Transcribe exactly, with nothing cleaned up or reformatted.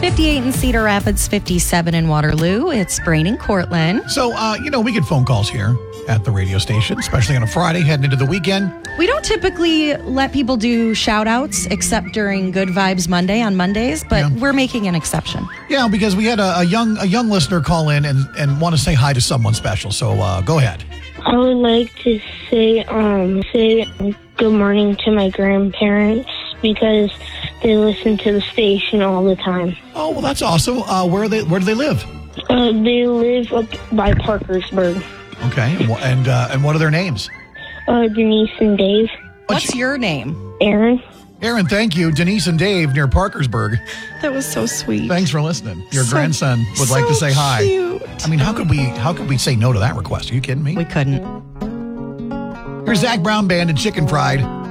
fifty-eight in Cedar Rapids, fifty-seven in Waterloo. It's Brain in Cortland. So, uh, you know, we get phone calls here at the radio station, especially on a Friday heading into the weekend. We don't typically let people do shout outs except during Good Vibes Monday on Mondays, but Yeah. we're making an exception. Yeah, because we had a, a young a young listener call in and, and want to say hi to someone special. So uh, go ahead. I would like to say um say good morning to my grandparents because they listen to the station all the time. Oh, well, that's awesome. Uh, where are they? Where do they live? Uh, they live up by Parkersburg. Okay, and wh- and, uh, and what are their names? Uh, Denise and Dave. What's your name? Aaron. Aaron, thank you. Denise and Dave near Parkersburg. That was so sweet. Thanks for listening. Your So- grandson would like to so say hi. cute. I mean, how could we how could we say no to that request? Are you kidding me? We couldn't. Here's Zach Brown Band and Chicken Fried.